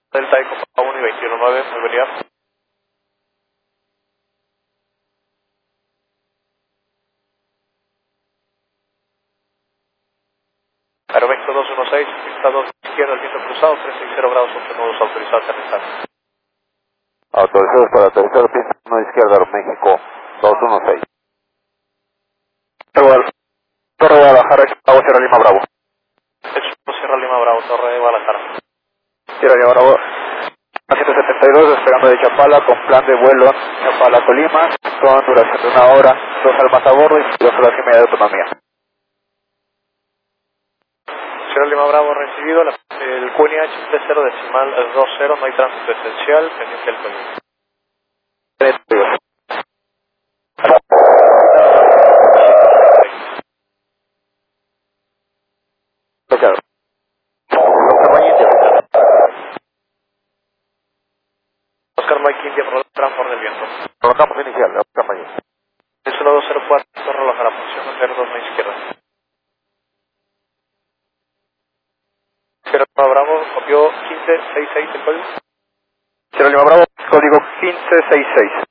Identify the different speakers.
Speaker 1: Delta Eco 1 y 219, muy buen día. Aerovector 216, pista 2 izquierda, el viento cruzado, 360 grados, 8 nudos autorizados a aterrizar.
Speaker 2: Autorizados para aterrizar pista 1 izquierda, México 216. Torre Guadalajara, Chicago, Sierra Lima, Bravo.
Speaker 1: Hecho Sierra Lima Bravo, Torre de Guadalajara.
Speaker 2: Sierra Lima, Bravo. 172, despegando de Chapala con plan de vuelo Chapala-Colima, con duración de 1 hora, 2 almas a bordo y 2 horas y media de autonomía.
Speaker 1: Sierra Lima Bravo recibido, el QNH 30 decimal 20, no hay tránsito esencial, pendiente del código.
Speaker 2: Bloqueado.
Speaker 1: Oscar Mike India, transform del viento.
Speaker 2: Colocamos inicial, Oscar Mayor.
Speaker 1: Es 1204, Torre Guadalajara, función, 02 a izquierda. Sierra Lima Bravo, copió 1566 el código.
Speaker 2: Sierra Lima, Bravo, código 1566.